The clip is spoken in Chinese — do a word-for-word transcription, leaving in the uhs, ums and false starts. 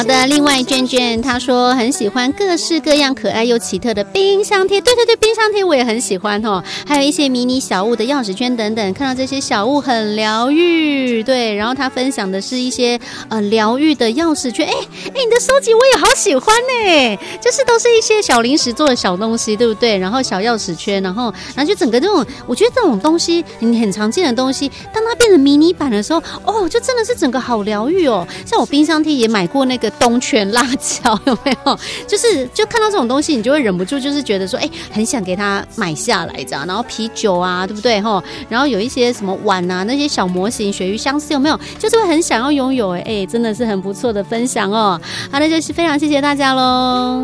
好的，另外娟娟她说很喜欢各式各样可爱又奇特的冰箱贴，对对对，冰箱贴我也很喜欢哦，还有一些迷你小物的钥匙圈等等，看到这些小物很疗愈。对，然后她分享的是一些呃疗愈的钥匙圈，哎哎，你的收集我也好喜欢呢，就是都是一些小零食做的小东西，对不对？然后小钥匙圈，然后然后就整个这种，我觉得这种东西你很常见的东西，当它变成迷你版的时候，哦，就真的是整个好疗愈哦。像我冰箱贴也买过那个东泉辣椒，有没有？就是就看到这种东西，你就会忍不住，就是觉得说，哎，很想给它买下来这样。然后啤酒啊，对不对哈？然后有一些什么碗啊，那些小模型、鳕鱼相思有没有？就是会很想要拥有，哎，真的是很不错的分享哦。好的，就是非常谢谢大家喽。